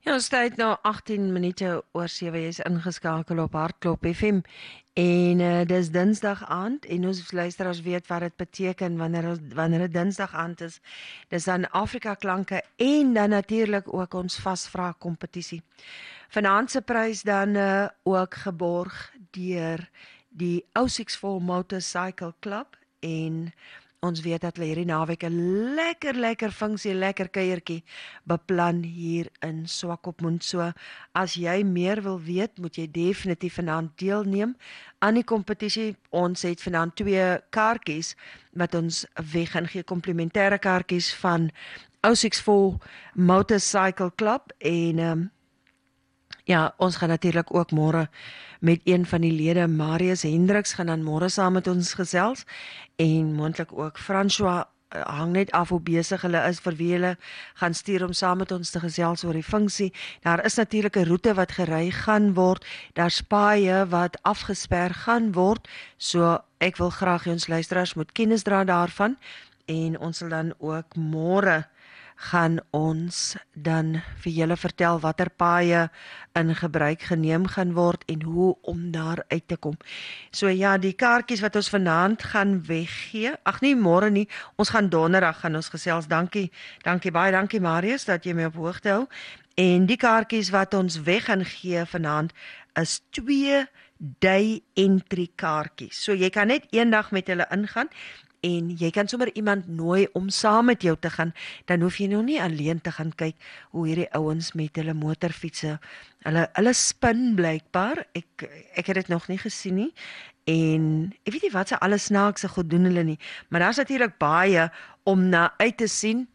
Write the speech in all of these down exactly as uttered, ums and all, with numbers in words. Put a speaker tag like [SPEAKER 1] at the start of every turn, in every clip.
[SPEAKER 1] Ja, ons tyd nou agtien minute oor sewe is ingeskakel op Hartklop F M en uh, dis Dinsdag aand en ons luisteraars weet wat dit beteken wanneer ons wanneer dit Dinsdag aand is. Dis dan Afrika klanke en dan natuurlik ook ons vasvra kompetisie. Vanaand se prys dan uh, ook geborg deur die Ousiksvol Motorcycle Club en ons weet dat hulle hierdie naweek 'n lekker lekker funksie, lekker kuiertjie beplan hier in Swakopmund. So as jy meer wil weet, moet jy definitief vanaand deelneem aan die kompetisie. Ons het vanaand twee kaartjies wat ons weg gaan gee, komplementêre kaartjies van Ousiksvol Motorcycle Club en um, ja, ons gaan natuurlik ook môre met een van die lede, Marius Hendriks, gaan dan môre saam met ons gesels en moontlik ook François, uh, hang net af hoe besig hulle is vir wie hulle gaan stuur om saam met ons te gesels oor die funksie. Daar is natuurlik 'n roete wat gery gaan word, daar's paaie wat afgesper gaan word, so ek wil graag hê ons luisteraars moet kennis dra daarvan en ons sal dan ook môre gaan ons dan vir julle vertel watter paaie in gebruik geneem gaan word en hoe om daar uit te kom. So ja, die kaartjies wat ons vanaand gaan weggee, ag nee, môre nie, ons gaan donderdag gaan ons gesels. Dankie, dankie baie, dankie Marius dat jy my op hoogte hou. En die kaartjies wat ons weg gaan gee vanaand is twee day entry kaartjies. So jy kan net een dag met hulle ingaan en jy kan sommer iemand nooi om saam met jou te gaan, dan hoef jy nou nie alleen te gaan kyk hoe hierdie ouens met hulle motorfietsse, hulle, hulle spin blykbaar, ek, ek het dit nog nie gesien nie, en ek weet nie wat se alle snaakse goed doen hulle nie, maar daar is natuurlik baie om na uit te sien,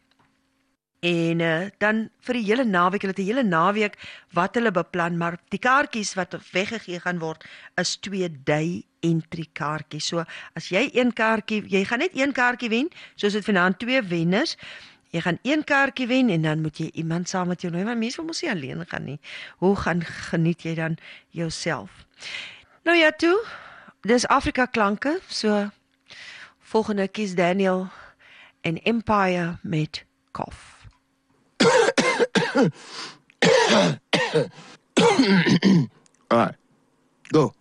[SPEAKER 1] en uh, dan vir die hele naweek, hulle het die hele naweek wat hulle beplan, maar die kaartjies wat weggegee gaan word, is twee day entry kaartjies. So as jy een kaartjie, jy gaan net een kaartjie wen, soos dit vanaand twee wenners, jy gaan een kaartjie wen en dan moet jy iemand saam met jou nooi, want mense wil mos nie alleen gaan nie. Hoe gaan geniet jy dan jouself? Nou ja toe, dis Afrika klanke, so volgende kies Daniel en Empire met Kof.
[SPEAKER 2] All right, go.